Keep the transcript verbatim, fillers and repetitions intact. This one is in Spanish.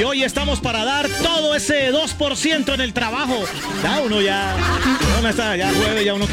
hoy estamos para dar todo ese dos por ciento en el trabajo. Ya uno ya, uno está, ya jueves, ya uno